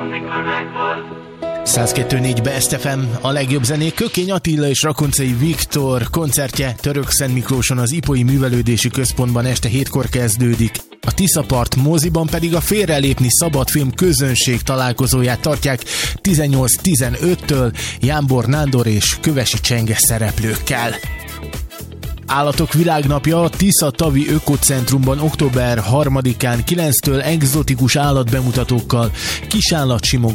102.4 Best FM, a legjobb zenék. Kökény Attila és Rakoncai Viktor koncertje Törökszentmiklóson az Ipói Művelődési Központban este 7-kor kezdődik. A Tiszapart moziban pedig a Félrelépni szabadfilm közönség találkozóját tartják 18-15-től Jámbor Nándor és Kövesi Csenge szereplőkkel. Állatok világnapja a Tisza-tavi Ökocentrumban október 3-án 9-től egzotikus állatbemutatókkal, kisállatsimogatásokkal,